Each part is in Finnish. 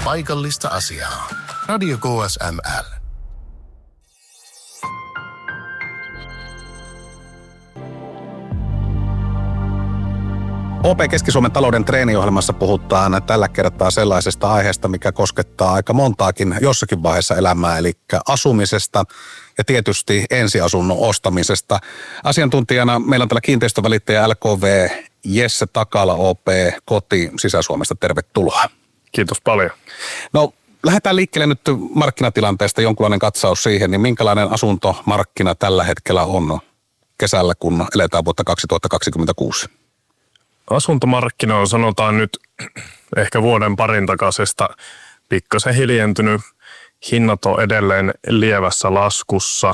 paikallista asiaa. Radio KSML. OP Keski-Suomen talouden treeniohjelmassa puhutaan tällä kertaa sellaisesta aiheesta, mikä koskettaa aika montaakin jossakin vaiheessa elämää, eli asumisesta ja tietysti ensiasunnon ostamisesta. Asiantuntijana meillä on täällä kiinteistövälittäjä LKV Jesse Takala OP Koti Sisä-Suomesta. Tervetuloa. Kiitos paljon. No, lähdetään liikkeelle nyt markkinatilanteesta, jonkunlainen katsaus siihen, niin minkälainen asuntomarkkina tällä hetkellä on kesällä, kun eletään vuotta 2026? Asuntomarkkina on, sanotaan nyt ehkä vuoden parin takaisesta pikkasen hiljentynyt. Hinnat on edelleen lievässä laskussa.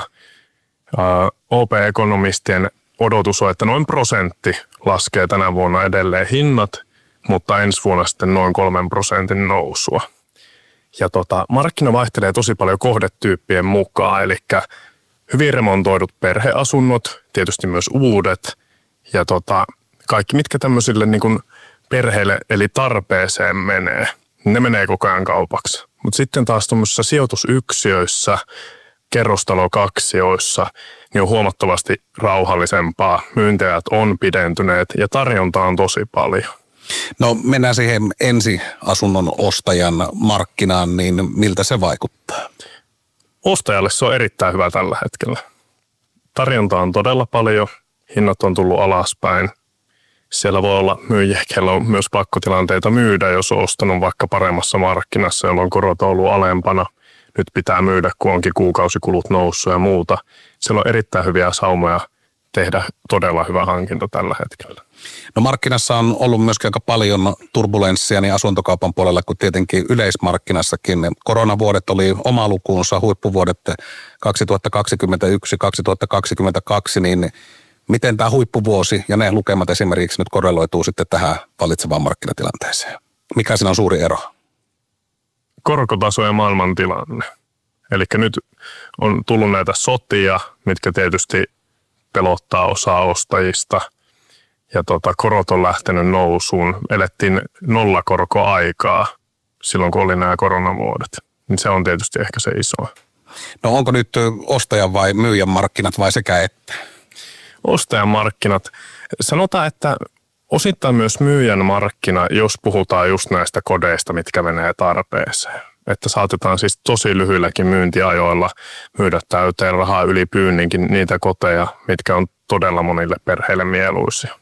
OP-ekonomistien odotus on, että noin 1% laskee tänä vuonna edelleen hinnat, mutta ensi vuonna sitten noin 3% nousua. Ja markkina vaihtelee tosi paljon kohdetyyppien mukaan, eli hyvin remontoidut perheasunnot, tietysti myös uudet ja kaikki, mitkä tämmöisille niin kuin perheille eli tarpeeseen menee, ne menee koko ajan kaupaksi. Mutta sitten taas tuommoisissa sijoitusyksiöissä, kerrostalokaksioissa, niin on huomattavasti rauhallisempaa. Myyntiajat on pidentyneet ja tarjonta on tosi paljon. No mennään siihen ensiasunnon ostajan markkinaan, niin miltä se vaikuttaa? Ostajalle se on erittäin hyvä tällä hetkellä. Tarjonta on todella paljon, hinnat on tullut alaspäin. Siellä voi olla myyjiä, joilla on myös pakkotilanteita myydä, jos on ostanut vaikka paremmassa markkinassa, jolloin korot on ollut alempana. Nyt pitää myydä, kun onkin kuukausikulut noussut ja muuta. Siellä on erittäin hyviä saumoja tehdä todella hyvä hankinta tällä hetkellä. No markkinassa on ollut myöskin aika paljon turbulenssia niin asuntokaupan puolella kuin tietenkin yleismarkkinassakin. Koronavuodet oli oma lukuunsa, huippuvuodet 2021, 2022, niin miten tämä huippuvuosi ja ne lukemat esimerkiksi nyt korreloituu sitten tähän vallitsevaan markkinatilanteeseen? Mikä siinä on suuri ero? Korkotaso ja maailmantilanne. Eli nyt on tullut näitä sotia, mitkä tietysti pelottaa osaa ostajista. Ja korot on lähtenyt nousuun. Elettiin nollakorkoaikaa silloin, kun oli nämä koronavuodet. Niin se on tietysti ehkä se iso. No onko nyt ostajan vai myyjän markkinat vai sekä että? Ostajan markkinat. Sanotaan, että osittain myös myyjän markkina, jos puhutaan just näistä kodeista, mitkä menee tarpeeseen. Että saatetaan siis tosi lyhyilläkin myyntiajoilla myydä täyteen rahaa yli pyynninkin niitä koteja, mitkä on todella monille perheille mieluisia.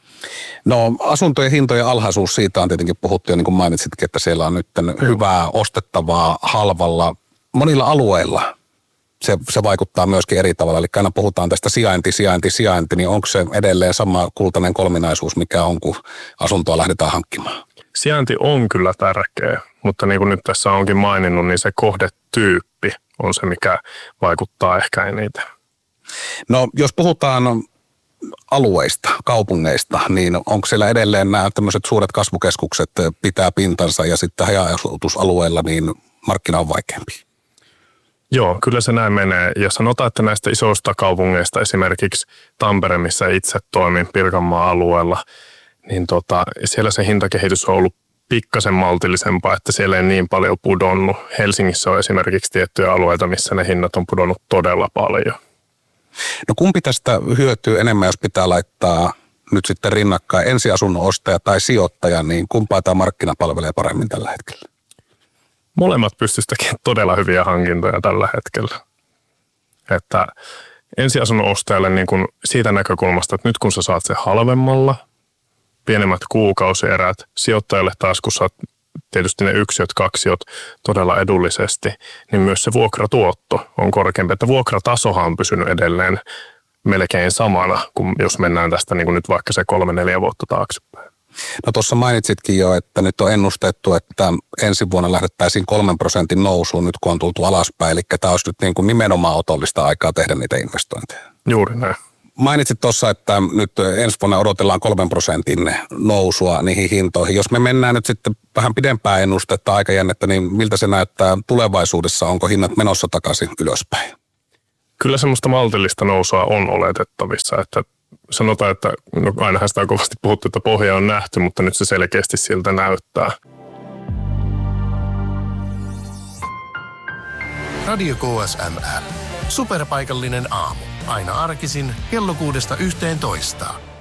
No asuntojen hintojen alhaisuus, siitä on tietenkin puhuttu jo niin kuin mainitsitkin, että siellä on nyt hyvää ostettavaa halvalla monilla alueilla. Se vaikuttaa myöskin eri tavalla, eli aina puhutaan tästä sijainti, niin onko se edelleen sama kultainen kolminaisuus, mikä on, kun asuntoa lähdetään hankkimaan? Sijainti on kyllä tärkeä, mutta niin kuin nyt tässä onkin maininnut, niin se kohdetyyppi on se, mikä vaikuttaa ehkä eniten. No jos puhutaan alueista, kaupungeista, niin onko siellä edelleen nämä tämmöiset suuret kasvukeskukset pitää pintansa ja sitten haja-asutusalueilla niin markkina on vaikeampi? Joo, kyllä se näin menee. Ja sanotaan, että näistä isoista kaupungeista, esimerkiksi Tampere, missä itse toimin Pirkanmaan alueella, niin siellä se hintakehitys on ollut pikkasen maltillisempaa, että siellä ei niin paljon pudonnut. Helsingissä on esimerkiksi tiettyjä alueita, missä ne hinnat on pudonnut todella paljon. No kumpi tästä hyötyy enemmän, jos pitää laittaa nyt sitten rinnakkain ensiasunnon ostaja tai sijoittaja, niin kumpaa tämä markkina palvelee paremmin tällä hetkellä? Molemmat pystyisivät tekemään todella hyviä hankintoja tällä hetkellä. Että ensiasunnon ostajalle niin kun siitä näkökulmasta, että nyt kun sä saat sen halvemmalla, pienemmät kuukausierät, sijoittajalle taas kun saat tietysti ne yksiöt, kaksiot todella edullisesti, niin myös se vuokratuotto on korkeampi. Että vuokratasohan on pysynyt edelleen melkein samana, kuin jos mennään tästä niin kuin nyt vaikka se 3-4 vuotta taaksepäin. No tuossa mainitsitkin jo, että nyt on ennustettu, että ensi vuonna lähdettäisiin 3% nousuun nyt kun on tultu alaspäin. Eli tämä olisi nyt niin kuin nimenomaan otollista aikaa tehdä niitä investointeja. Juuri näin. Mainitsit tuossa, että nyt ensi vuonna odotellaan 3% nousua niihin hintoihin. Jos me mennään nyt sitten vähän pidempään ennustetta aikajännettä, niin miltä se näyttää tulevaisuudessa? Onko hinnat menossa takaisin ylöspäin? Kyllä semmoista maltillista nousua on oletettavissa, että sanotaan, että no ainahan sitä on kovasti puhuttu, että pohja on nähty, mutta nyt se selkeästi siltä näyttää. Radio KSML. Superpaikallinen aamu. Aina arkisin kello 6–11.